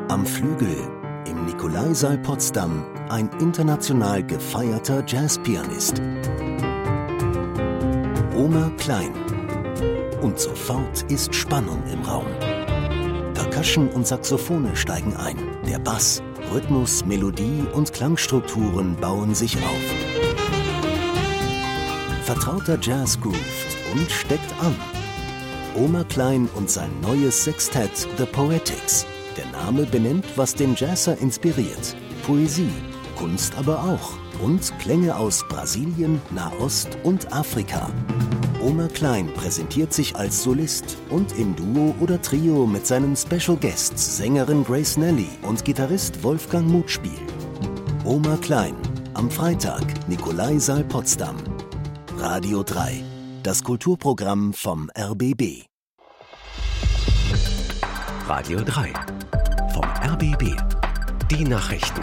Am Flügel im Nikolaisaal Potsdam ein international gefeierter Jazzpianist. Omer Klein. Und sofort ist Spannung im Raum. Percussion und Saxophone steigen ein. Der Bass, Rhythmus, Melodie und Klangstrukturen bauen sich auf. Vertrauter Jazz groovt und steckt an. Omer Klein und sein neues Sextett The Poetics. Der Name benennt, was den Jazzer inspiriert. Poesie, Kunst aber auch. Und Klänge aus Brasilien, Nahost und Afrika. Omer Klein präsentiert sich als Solist und im Duo oder Trio mit seinen Special Guests Sängerin Grace Nelly und Gitarrist Wolfgang Mutspiel. Omer Klein, am Freitag, Nikolaisaal Potsdam. Radio 3, das Kulturprogramm vom RBB. Radio 3 vom RBB. Die Nachrichten.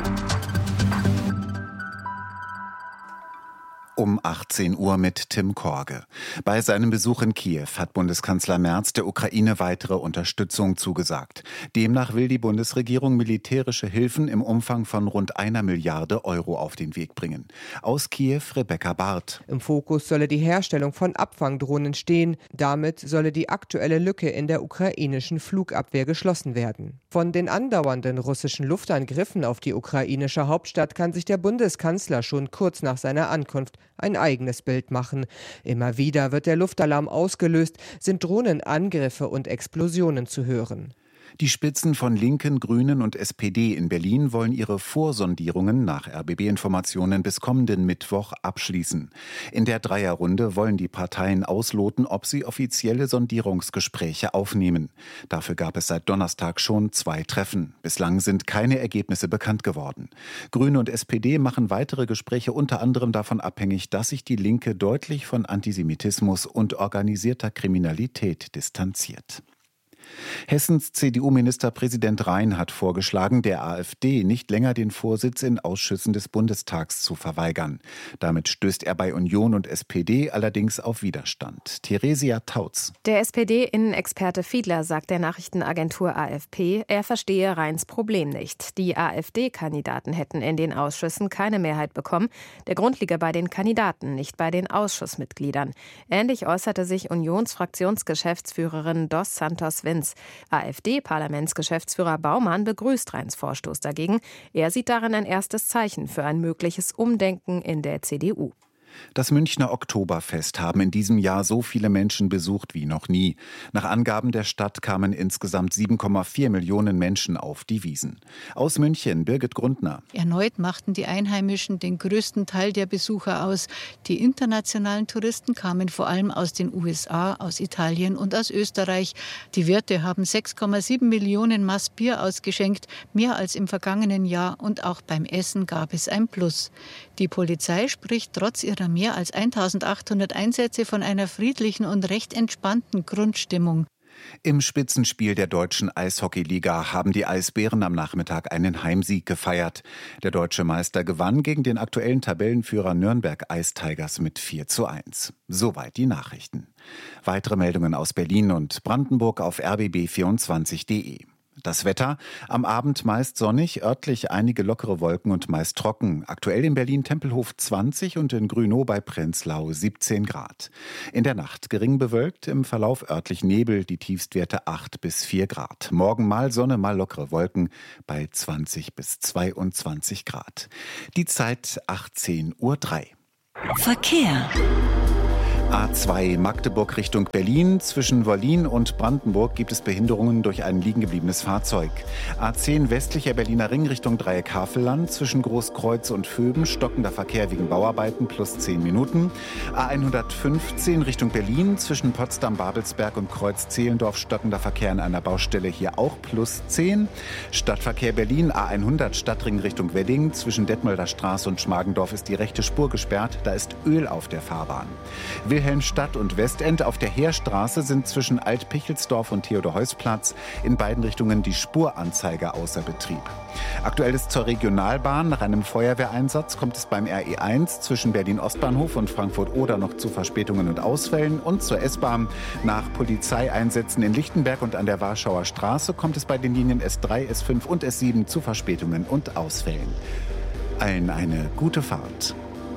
Um 18 Uhr mit Tim Korge. Bei seinem Besuch in Kiew hat Bundeskanzler Merz der Ukraine weitere Unterstützung zugesagt. Demnach will die Bundesregierung militärische Hilfen im Umfang von rund 1 Milliarde Euro auf den Weg bringen. Aus Kiew Rebecca Barth. Im Fokus solle die Herstellung von Abfangdrohnen stehen. Damit solle die aktuelle Lücke in der ukrainischen Flugabwehr geschlossen werden. Von den andauernden russischen Luftangriffen auf die ukrainische Hauptstadt kann sich der Bundeskanzler schon kurz nach seiner Ankunft ein eigenes Bild machen. Immer wieder wird der Luftalarm ausgelöst, sind Drohnenangriffe und Explosionen zu hören. Die Spitzen von Linken, Grünen und SPD in Berlin wollen ihre Vorsondierungen nach RBB-Informationen bis kommenden Mittwoch abschließen. In der Dreierrunde wollen die Parteien ausloten, ob sie offizielle Sondierungsgespräche aufnehmen. Dafür gab es seit Donnerstag schon 2 Treffen. Bislang sind keine Ergebnisse bekannt geworden. Grüne und SPD machen weitere Gespräche unter anderem davon abhängig, dass sich die Linke deutlich von Antisemitismus und organisierter Kriminalität distanziert. Hessens CDU-Ministerpräsident Rhein hat vorgeschlagen, der AfD nicht länger den Vorsitz in Ausschüssen des Bundestags zu verweigern. Damit stößt er bei Union und SPD allerdings auf Widerstand. Theresia Tautz. Der SPD-Innenexperte Fiedler sagt der Nachrichtenagentur AFP, er verstehe Rheins Problem nicht. Die AfD-Kandidaten hätten in den Ausschüssen keine Mehrheit bekommen. Der Grund liege bei den Kandidaten, nicht bei den Ausschussmitgliedern. Ähnlich äußerte sich Unionsfraktionsgeschäftsführerin Dos Santos Vince. AfD-Parlamentsgeschäftsführer Baumann begrüßt Rheins Vorstoß dagegen. Er sieht darin ein erstes Zeichen für ein mögliches Umdenken in der CDU. Das Münchner Oktoberfest haben in diesem Jahr so viele Menschen besucht wie noch nie. Nach Angaben der Stadt kamen insgesamt 7,4 Millionen Menschen auf die Wiesn. Aus München, Birgit Grundner. Erneut machten die Einheimischen den größten Teil der Besucher aus. Die internationalen Touristen kamen vor allem aus den USA, aus Italien und aus Österreich. Die Wirte haben 6,7 Millionen Maß Bier ausgeschenkt, mehr als im vergangenen Jahr, und auch beim Essen gab es ein Plus. Die Polizei spricht trotz ihrer mehr als 1800 Einsätze von einer friedlichen und recht entspannten Grundstimmung. Im Spitzenspiel der deutschen Eishockeyliga haben die Eisbären am Nachmittag einen Heimsieg gefeiert. Der deutsche Meister gewann gegen den aktuellen Tabellenführer Nürnberg Ice Tigers mit 4:1. Soweit die Nachrichten. Weitere Meldungen aus Berlin und Brandenburg auf rbb24.de. Das Wetter: am Abend meist sonnig, örtlich einige lockere Wolken und meist trocken. Aktuell in Berlin-Tempelhof 20 und in Grünow bei Prenzlau 17 Grad. In der Nacht gering bewölkt, im Verlauf örtlich Nebel, die Tiefstwerte 8 bis 4 Grad. Morgen mal Sonne, mal lockere Wolken bei 20 bis 22 Grad. Die Zeit 18:03 Uhr. Verkehr. A2 Magdeburg Richtung Berlin. Zwischen Wollin und Brandenburg gibt es Behinderungen durch ein liegengebliebenes Fahrzeug. A10 westlicher Berliner Ring Richtung Dreieck Havelland. Zwischen Großkreuz und Vöben stockender Verkehr wegen Bauarbeiten plus 10 Minuten. A115 Richtung Berlin. Zwischen Potsdam-Babelsberg und Kreuz-Zehlendorf stockender Verkehr an einer Baustelle, hier auch plus 10. Stadtverkehr Berlin A100 Stadtring Richtung Wedding. Zwischen Detmolder Straße und Schmargendorf ist die rechte Spur gesperrt. Da ist Öl auf der Fahrbahn. Wilhelmstadt und Westend. Auf der Heerstraße sind zwischen Alt-Pichelsdorf und Theodor-Heuss-Platz in beiden Richtungen die Spuranzeiger außer Betrieb. Aktuell ist zur Regionalbahn. Nach einem Feuerwehreinsatz kommt es beim RE1 zwischen Berlin-Ostbahnhof und Frankfurt-Oder noch zu Verspätungen und Ausfällen. Und zur S-Bahn. Nach Polizeieinsätzen in Lichtenberg und an der Warschauer Straße kommt es bei den Linien S3, S5 und S7 zu Verspätungen und Ausfällen. Allen eine gute Fahrt.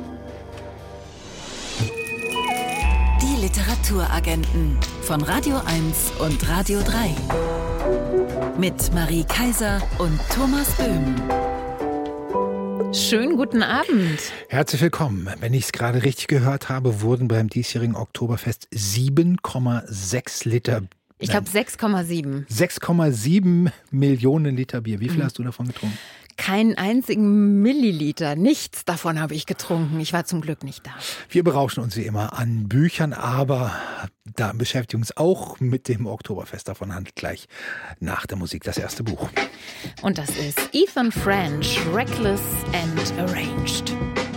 Die Literaturagenten von Radio 1 und Radio 3. Mit Marie Kaiser und Thomas Böhm. Schönen guten Abend. Herzlich willkommen. Wenn ich es gerade richtig gehört habe, wurden beim diesjährigen Oktoberfest 7,6 Liter. Ich glaube 6,7. 6,7 Millionen Liter Bier. Wie viel hast du davon getrunken? Keinen einzigen Milliliter. Nichts davon habe ich getrunken. Ich war zum Glück nicht da. Wir berauschen uns wie immer an Büchern, aber da beschäftigen wir uns auch mit dem Oktoberfest. Davon handelt gleich nach der Musik das erste Buch. Und das ist Ethan French, Reckless and Arranged.